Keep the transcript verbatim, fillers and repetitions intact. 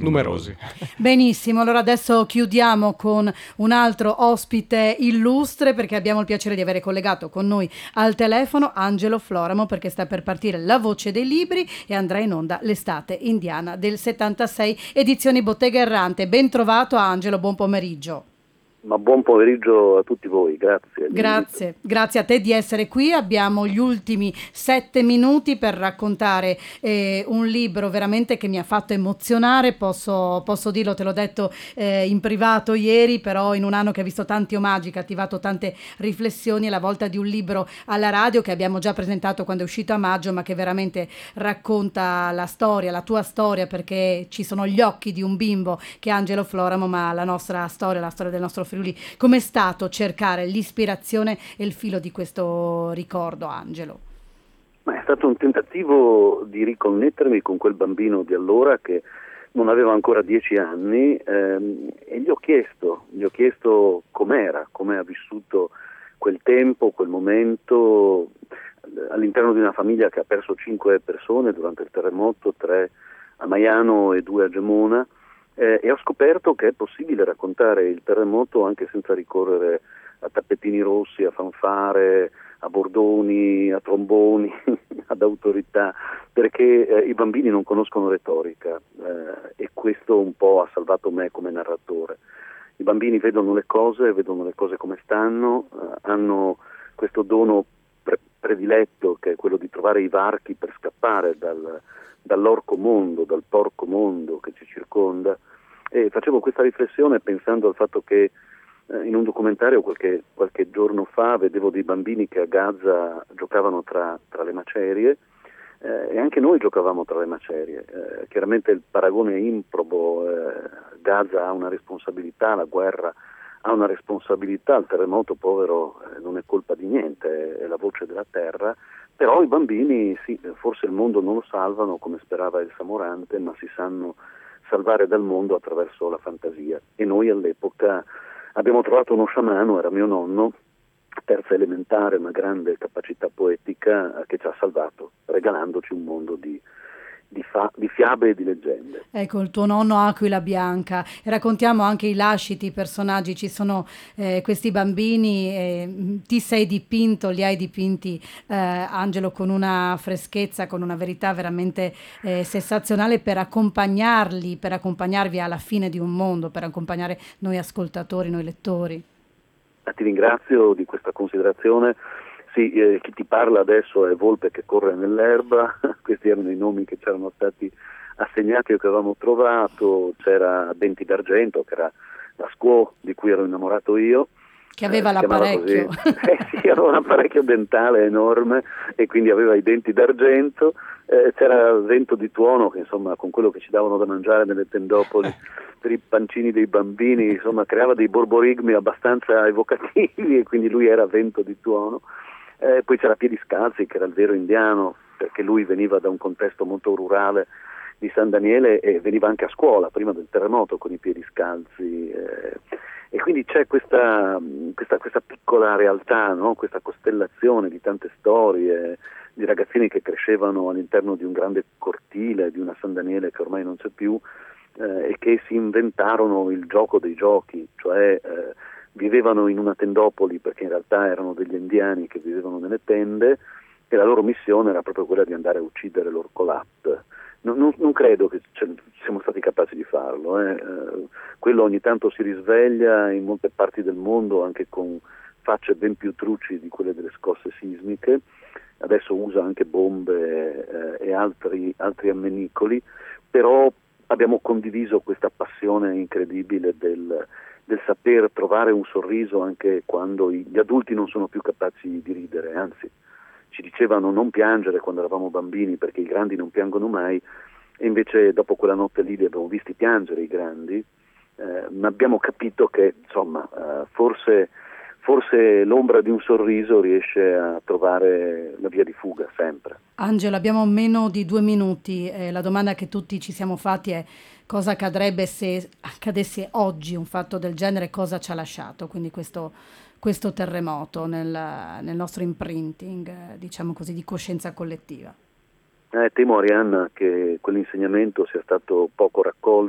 Numerosi. Benissimo, allora adesso chiudiamo con un altro ospite illustre, perché abbiamo il piacere di avere collegato con noi al telefono Angelo Floramo, perché sta per partire La Voce dei Libri e andrà in onda L'estate indiana del settantasei, edizioni Bottega Errante. Ben trovato Angelo, buon pomeriggio. Ma buon pomeriggio a tutti voi, grazie. Grazie, grazie a te di essere qui. Abbiamo gli ultimi sette minuti per raccontare eh, un libro veramente che mi ha fatto emozionare, posso, posso dirlo, te l'ho detto eh, in privato ieri, però in un anno che ha visto tanti omaggi, che ha attivato tante riflessioni, è la volta di un libro alla radio che abbiamo già presentato quando è uscito a maggio, ma che veramente racconta la storia, la tua storia, perché ci sono gli occhi di un bimbo che è Angelo Floramo, ma la nostra storia, la storia del nostro Friuli. Com'è stato cercare l'ispirazione e il filo di questo ricordo, Angelo? Ma è stato un tentativo di riconnettermi con quel bambino di allora che non aveva ancora dieci anni ehm, e gli ho chiesto, gli ho chiesto com'era, come ha vissuto quel tempo, quel momento all'interno di una famiglia che ha perso cinque persone durante il terremoto, tre a Maiano e due a Gemona. Eh, e ho scoperto che è possibile raccontare il terremoto anche senza ricorrere a tappetini rossi, a fanfare, a bordoni, a tromboni, ad autorità, perché eh, i bambini non conoscono retorica eh, e questo un po' ha salvato me come narratore. I bambini vedono le cose, vedono le cose come stanno, eh, hanno questo dono pre- prediletto che è quello di trovare i varchi per scappare dal dall'orco mondo, dal porco mondo che ci circonda, e facevo questa riflessione pensando al fatto che eh, in un documentario qualche, qualche giorno fa vedevo dei bambini che a Gaza giocavano tra, tra le macerie eh, e anche noi giocavamo tra le macerie. Eh, chiaramente il paragone è improbo, eh, Gaza ha una responsabilità, la guerra ha una responsabilità, il terremoto povero eh, non è colpa di niente, è la voce della terra. Però i bambini, sì, forse il mondo non lo salvano come sperava il Samorante, ma si sanno salvare dal mondo attraverso la fantasia. E noi all'epoca abbiamo trovato uno sciamano, era mio nonno, terza elementare, una grande capacità poetica che ci ha salvato, regalandoci un mondo di, di, fa, di fiabe e di leggende. Ecco, il tuo nonno Aquila Bianca. E raccontiamo anche i lasciti, i personaggi. Ci sono eh, questi bambini, eh, ti sei dipinto, li hai dipinti, eh, Angelo, con una freschezza, con una verità veramente eh, sensazionale, per accompagnarli, per accompagnarvi alla fine di un mondo, per accompagnare noi ascoltatori, noi lettori. Ti ringrazio di questa considerazione. Sì, eh, chi ti parla adesso è Volpe che corre nell'erba, questi erano i nomi che c'erano stati assegnati o che avevamo trovato. C'era Denti d'Argento, che era la squaw di cui ero innamorato io, che aveva eh, l'apparecchio. Eh sì, aveva un apparecchio dentale enorme e quindi aveva i denti d'argento. Eh, c'era Vento di Tuono, che insomma con quello che ci davano da mangiare nelle tendopoli per i pancini dei bambini, insomma creava dei borborigmi abbastanza evocativi e quindi lui era Vento di Tuono. Eh, poi c'era Piediscalzi, che era il vero indiano, perché lui veniva da un contesto molto rurale di San Daniele e veniva anche a scuola prima del terremoto con i piedi scalzi. Eh, e quindi c'è questa, questa, questa piccola realtà, no? Questa costellazione di tante storie, di ragazzini che crescevano all'interno di un grande cortile, di una San Daniele che ormai non c'è più, eh, e che si inventarono il gioco dei giochi, cioè eh, vivevano in una tendopoli perché in realtà erano degli indiani che vivevano nelle tende e la loro missione era proprio quella di andare a uccidere l'Orcolat. Non, non, non credo che siamo stati capaci di farlo, eh. Eh, quello ogni tanto si risveglia in molte parti del mondo anche con facce ben più truci di quelle delle scosse sismiche, adesso usa anche bombe eh, e altri, altri ammenicoli, però abbiamo condiviso questa passione incredibile del, del saper trovare un sorriso anche quando gli adulti non sono più capaci di ridere, anzi ci dicevano non piangere quando eravamo bambini perché i grandi non piangono mai, e invece dopo quella notte lì li abbiamo visti piangere i grandi, eh, ma abbiamo capito che insomma eh, forse, forse l'ombra di un sorriso riesce a trovare la via di fuga sempre. Angelo, abbiamo meno di due minuti, eh, la domanda che tutti ci siamo fatti è: cosa accadrebbe se accadesse oggi un fatto del genere, cosa ci ha lasciato? Quindi questo, questo terremoto nel, nel nostro imprinting, eh, diciamo così, di coscienza collettiva. Eh, temo, Arianna, che quell'insegnamento sia stato poco raccolto